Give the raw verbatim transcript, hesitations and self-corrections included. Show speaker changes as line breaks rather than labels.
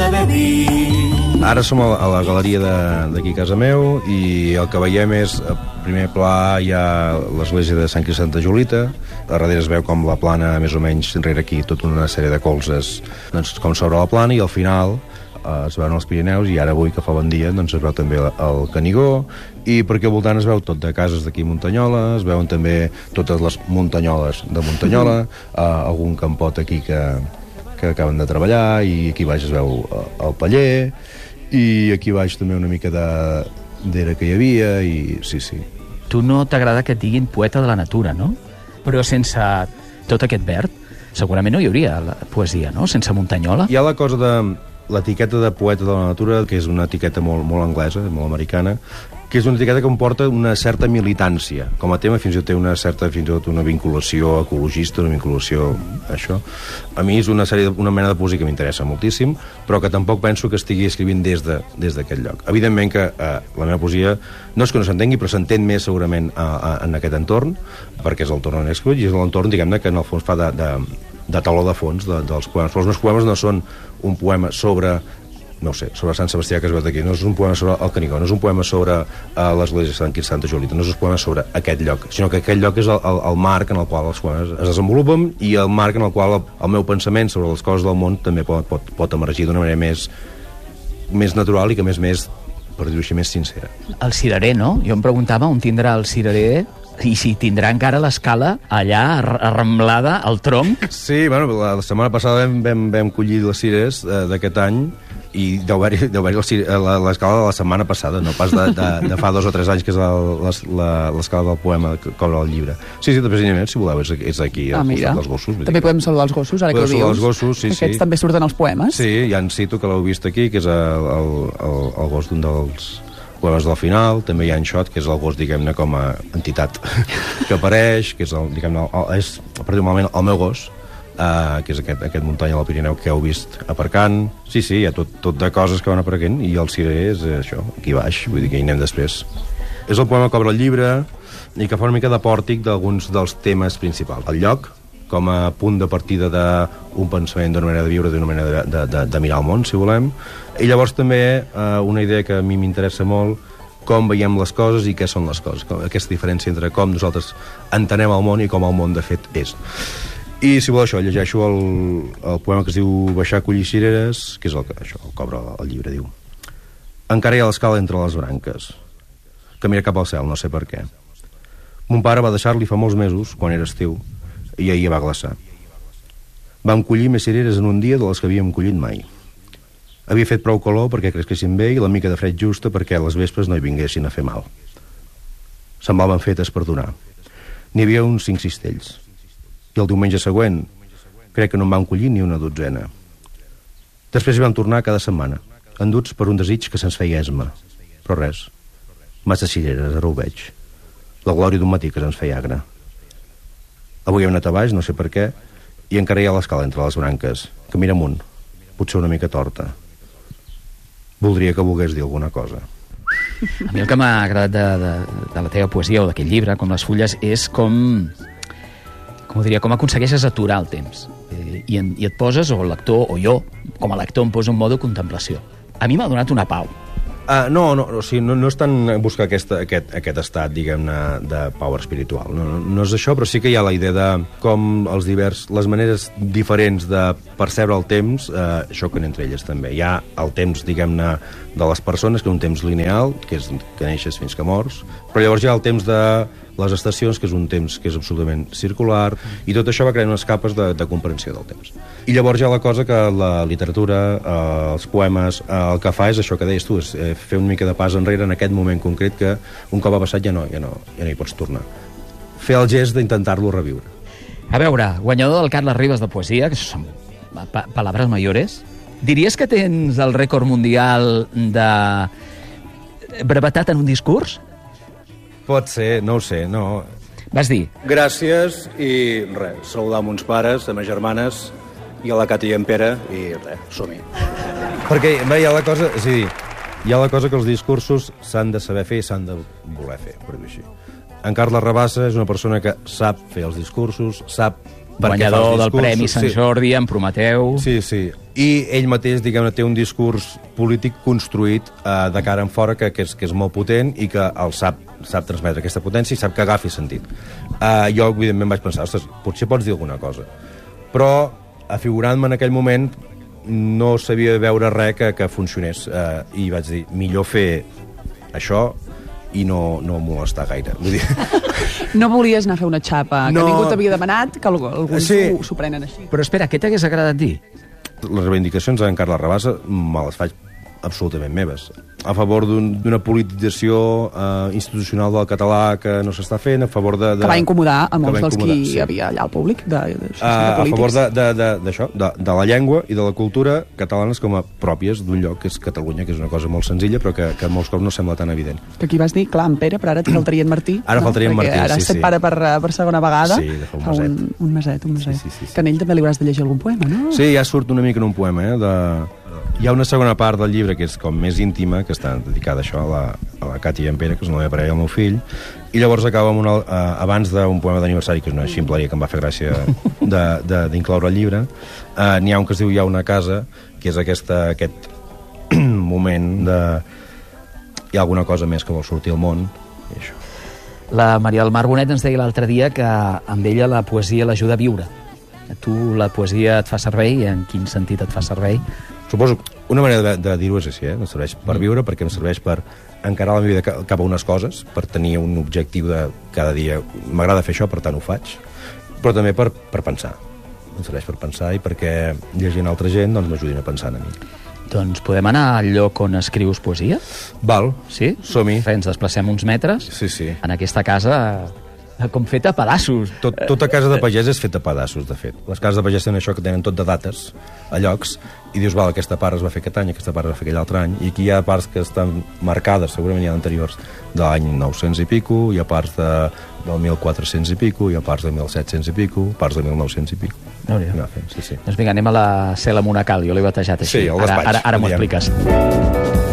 de bedir.
Ara som a la galeria d'aquí a casa meu i el que veiem és, a primer pla hi ha l'església de Sant Crist Santa Julita, a darrere es veu com la plana, més o menys, enrere aquí, tota una sèrie de colzes, doncs, com sobre la plana, i al final eh, es veuen els Pirineus, i ara avui que fa bon dia doncs es veu també el Canigó, i perquè al voltant es veu tot de cases d'aquí a Muntanyola, es veuen també totes les muntanyoles de Muntanyola, eh, algun campot aquí que, que acaben de treballar, i aquí baix es veu el paller, i aquí baix també una mica d'era que hi havia, i sí, sí.
Tu no t'agrada que et diguin poeta de la natura, no? Però sense tot aquest verd, segurament no hi hauria la poesia, no? Sense Muntanyola.
Hi ha la cosa de l'etiqueta de poeta de la natura, que és una etiqueta molt, molt anglesa, molt americana, que és una etiqueta que comporta una certa militància. Com a tema fins i tot té una certa, fins i tot una vinculació ecologista, una vinculació això. A mi és una sèrie, una mena de poesia que m'interessa moltíssim, però que tampoc penso que estigui escrivint des de, des d'aquest lloc. Evidentment que eh, la meva poesia no és que no s'entengui, però s'entén més segurament a, a, en aquest entorn, perquè és l'entorn on he escrit, i és l'entorn, diguem-ne, que en el fons fa de, de, de taló de fons de, dels poemes. Però els meus poemes no són un poema sobre, no sé, sobre Sant Sebastià, que es veu d'aquí, no és un poema sobre el Canigó, no és un poema sobre uh, l'església de Sant Crist Santa Julita, no és un poema sobre aquest lloc, sinó que aquest lloc és el, el, el marc en el qual els poemes es desenvolupen, i el marc en el qual el, el meu pensament sobre les coses del món també pot, pot, pot emergir d'una manera més, més natural i que més, més, per dir-ho així, més sincera.
El cirerer, no? Jo em preguntava on tindrà el cirerer i si tindrà encara l'escala allà arramblada al tronc.
Sí, bueno, la, la setmana passada vam, vam, vam collir les cireres eh, d'aquest any, i deu haver-hi l'escala de la setmana passada, no pas de, de, de fa dos o tres anys, que és l'escala del poema que cobra el llibre. Sí, sí, precisament, si voleu, és, és aquí,
ah,
al
costat
dels gossos.
També podem saludar els gossos, ara que ho dius.
Els gossos, sí,
Aquests
sí.
també surten als poemes.
Sí, ja en cito, que l'heu vist aquí, que és el, el, el, el gos d'un dels poemes del final. També hi ha en Xot, que és el gos, diguem-ne, com a entitat que apareix, que és, el, diguem-ne, és, per dir-ho malament, el meu gos, Uh, que és aquest, aquest muntanya del Pirineu que heu vist aparcant. Sí, sí, hi ha tot, tot de coses que van aparcant, i el cirerer és això, aquí baix, vull dir que hi anem després. És el poema que obre el llibre i que fa una mica de pòrtic d'alguns dels temes principals. El lloc, com a punt de partida d'un pensament, d'una manera de viure, d'una manera de, de, de, de mirar el món, si volem. I llavors també uh, una idea que a mi m'interessa molt, com veiem les coses i què són les coses. Aquesta diferència entre com nosaltres entenem el món i com el món de fet és. I si vol això, llegeixo el, el poema que es diu Baixar a collir cireres, que és el que això, el cobra el llibre, diu: encara hi ha l'escala entre les branques, que mira cap al cel, no sé per què. Mon pare va deixar-li fa molts mesos, quan era estiu, i ahir va glaçar. Vam collir més cireres en un dia de les que havíem collit mai. Havia fet prou calor perquè cresquessin bé i la mica de fred justa perquè les vespes no hi vinguessin a fer mal. Semblaven fetes per donar. N'hi havia uns cinc cistells. I el diumenge següent crec que no en vam collir ni una dotzena. Després hi vam tornar cada setmana, enduts per un desig que se'ns feia esma. Però res, massa cireres, ara ho veig. La glòria d'un matí que se'ns feia agra. Avui hem anat a baix, no sé per què, i encara hi ha l'escala entre les branques, que mira amunt, potser una mica torta. Voldria que volgués dir alguna cosa.
A mi el que m'ha agradat de, de, de la teva poesia o d'aquest llibre, com les fulles, és com... com diria, com aconsegueixes aturar el temps. Eh, i, en, I et poses, o el lector, o jo, com a lector, em poso en modo contemplació. A mi m'ha donat una pau.
Uh, no, no, o sigui, no, no és tant buscar aquesta, aquest, aquest estat, diguem-ne, de power espiritual. No, no, no és això, però sí que hi ha la idea de com els divers, les maneres diferents de percebre el temps uh, xoquen entre elles també. Hi ha el temps, diguem-ne, de les persones, que és un temps lineal, que és que neixes fins que mors, però llavors hi ha el temps de les estacions, que és un temps que és absolutament circular, i tot això va creant unes capes de, de comprensió del temps. I llavors hi ha la cosa que la literatura, eh, els poemes, eh, el que fa és això que deies tu, és eh, fer una mica de pas enrere en aquest moment concret que un cop ha passat ja no, ja no, ja no hi pots tornar. Fer el gest d'intentar-lo reviure.
A veure, guanyador del Carles Ribas de poesia, que són pa palabras mayores, diries que tens el rècord mundial de brevetat en un discurs?
Pot ser, no ho sé, no.
Vas dir?
Gràcies i res, saludar a mons pares, a mes germanes i a la Cati i en Pere i res, som-hi.
Perquè bé, hi ha la cosa, és a dir, hi ha la cosa que els discursos s'han de saber fer i s'han de voler fer, per dir-ho així. En Carles Rabassa és una persona que sap fer els discursos, sap per què fa els discursos.
Guanyador del Premi Sant Jordi, en Prometeu.
Sí, sí. i ell mateix, diguem-ne, té un discurs polític construït eh, de cara en fora que, que, és, que és molt potent i que el sap, sap transmetre aquesta potència i sap que agafi sentit. Eh, jo, evidentment, vaig pensar, ostres, potser pots dir alguna cosa. Però, afigurant-me en aquell moment, no sabia veure res que, que funcionés. Eh, I vaig dir, millor fer això i no, no molestar gaire. Vull dir...
No volies anar a fer una xapa, que
no.
ningú t'havia demanat, que alguns
sí.
s'ho prenen així.
Però espera, què t'hagués agradat dir?
Les reivindicacions d'en Carles Rabassa me les faig absolutament meves. A favor d'una un, politització eh, institucional del català que no s'està fent, a favor de... de
que va incomodar a molts dels qui
sí.
hi havia allà al públic, de, de, de,
uh, de a favor d'això, de, de, de, de la llengua i de la cultura catalanes com a pròpies d'un lloc que és Catalunya, que és una cosa molt senzilla, però que, que molts cops no sembla tan evident.
Que aquí vas dir, clar, en Pere, però ara et faltaria en Martí.
Ara
no?
faltaria en Martí,
Perquè ara
sí,
has set
sí.
pare per, per segona vegada.
Sí, de fa un meset.
Un, un meset, un meset.
Sí, sí, sí, sí.
Que en ell també li hauràs de llegir algun poema, no?
Sí, ja surt una mica en un poema, eh? De... Hi ha una segona part del llibre que és com més íntima, que està dedicada a això, a la, a la Cati i en Pere, que és la meva parella i el meu fill, i llavors acaba amb una, uh, abans d'un poema d'aniversari, que és una ximpleria que em va fer gràcia d'incloure al llibre, uh, n'hi ha un que es diu Hi ha una casa, que és aquesta, aquest moment de... Hi ha alguna cosa més que vol sortir al món, i això.
La Maria del Mar Bonet ens deia l'altre dia que amb ella la poesia l'ajuda a viure. A tu la poesia et fa servei? En quin sentit et fa servei?
Suposo que una manera de, de dir-ho és així, eh? No serveix per viure, perquè em serveix per encarar la meva vida cap a unes coses, per tenir un objectiu de cada dia. M'agrada fer això, per tant ho faig, però també per, per pensar. Em serveix per pensar i perquè llegint altra gent doncs m'ajudin a pensar en mi.
Doncs podem anar al lloc on escrius poesia?
Val,
Sí?
som-hi.
Ens desplacem uns metres.
Sí, sí.
En aquesta casa com feta a pedaços.
Tot, tota casa de pagès és feta a pedaços, de fet. Les cases de pagès tenen això, que tenen tot de dates a llocs, i dius, val, aquesta part es va fer aquest any, aquesta part es va fer aquell altre any, i aquí hi ha parts que estan marcades, segurament hi ha anteriors, de l'any nou-cents i pico, hi ha parts de, del mil quatre-cents i pico, hi ha parts de mil set-cents i pico, parts de mil nou-cents i pico.
No, no.
Fent, sí, sí.
Doncs vinga, anem a la cel·la monacal, jo l'he batejat així.
Sí, el
ara,
despatx,
ara, ara m'ho
diem.
expliques.